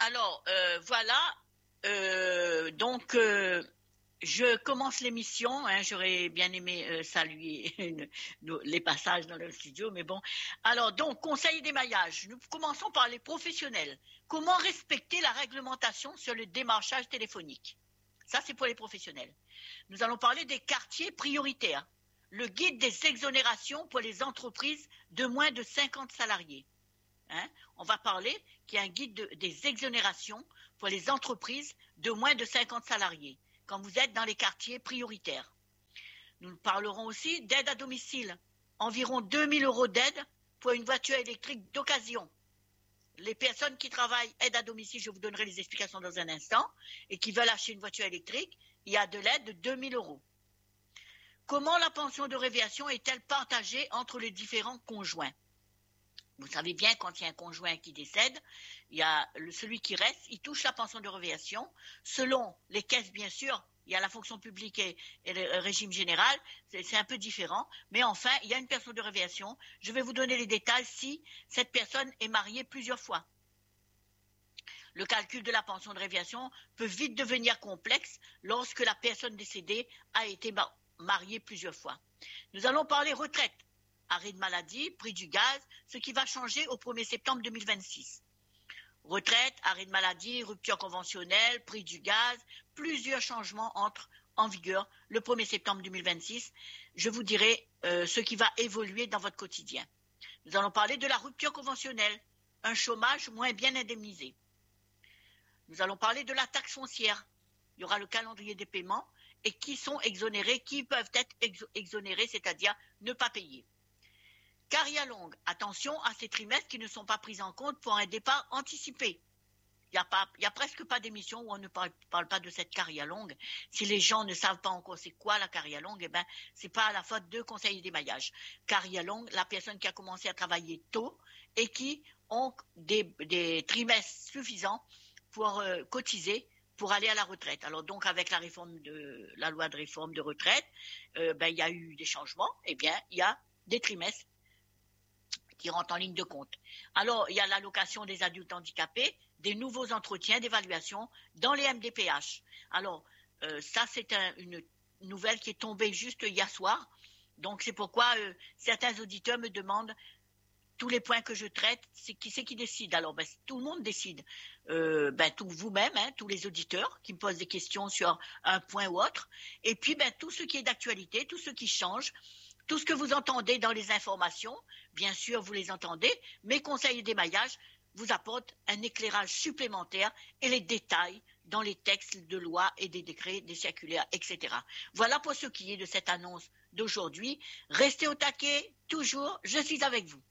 Alors, voilà. Donc, je commence l'émission. J'aurais bien aimé saluer les passages dans le studio, mais bon. Alors, donc, conseil d'émaillage. Nous commençons par les professionnels. Comment respecter la réglementation sur le démarchage téléphonique? Ça, c'est pour les professionnels. Nous allons parler des quartiers prioritaires. Le guide des exonérations pour les entreprises de moins de 50 salariés. On va parler qu'il y a un guide des exonérations pour les entreprises de moins de 50 salariés, quand vous êtes dans les quartiers prioritaires. Nous parlerons aussi d'aide à domicile, environ 2 000 € d'aide pour une voiture électrique d'occasion. Les personnes qui travaillent aide à domicile, je vous donnerai les explications dans un instant, et qui veulent acheter une voiture électrique, il y a de l'aide de 2 000 €. Comment la pension de réversion est-elle partagée entre les différents conjoints? Vous savez bien, quand il y a un conjoint qui décède, il y a celui qui reste, il touche la pension de réversion. Selon les caisses, bien sûr, il y a la fonction publique et le régime général, c'est un peu différent. Mais enfin, il y a une pension de réversion. Je vais vous donner les détails si cette personne est mariée plusieurs fois. Le calcul de la pension de réversion peut vite devenir complexe lorsque la personne décédée a été mariée plusieurs fois. Nous allons parler retraite. Arrêt de maladie, prix du gaz, ce qui va changer au 1er septembre 2026. Retraite, arrêt de maladie, rupture conventionnelle, prix du gaz, plusieurs changements entrent en vigueur le 1er septembre 2026. Je vous dirai ce qui va évoluer dans votre quotidien. Nous allons parler de la rupture conventionnelle, un chômage moins bien indemnisé. Nous allons parler de la taxe foncière. Il y aura le calendrier des paiements et qui sont exonérés, qui peuvent être exonérés, c'est-à-dire ne pas payer. Carrière longue, attention à ces trimestres qui ne sont pas pris en compte pour un départ anticipé. Il n'y a presque pas d'émission où on ne parle pas de cette carrière longue. Si les gens ne savent pas encore c'est quoi la carrière longue, eh ben, c'est pas à la faute de conseiller d'émaillage. Carrière longue, la personne qui a commencé à travailler tôt et qui ont des trimestres suffisants pour cotiser pour aller à la retraite. Alors donc avec la loi de réforme de retraite, il y a eu des changements. Eh bien, il y a des trimestres qui rentrent en ligne de compte. Alors, il y a l'allocation des adultes handicapés, des nouveaux entretiens d'évaluation dans les MDPH. Alors, ça, c'est une nouvelle qui est tombée juste hier soir. Donc, c'est pourquoi certains auditeurs me demandent tous les points que je traite, qui c'est qui décide? Alors, tout le monde décide. Tout vous-même, tous les auditeurs qui me posent des questions sur un point ou autre. Et puis, tout ce qui est d'actualité, tout ce qui change, tout ce que vous entendez dans les informations, bien sûr, vous les entendez. Mes conseils d'émaillage vous apportent un éclairage supplémentaire et les détails dans les textes de loi et des décrets, des circulaires, etc. Voilà pour ce qui est de cette annonce d'aujourd'hui. Restez au taquet, toujours, je suis avec vous.